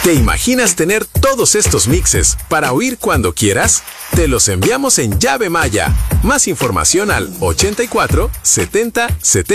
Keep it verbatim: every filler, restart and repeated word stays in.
¿Te imaginas tener todos estos mixes para oír cuando quieras? Te los enviamos en llave Maya. Más información al ochenta y cuatro setenta setenta.